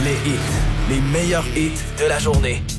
Les hits, les meilleurs hits de la journée.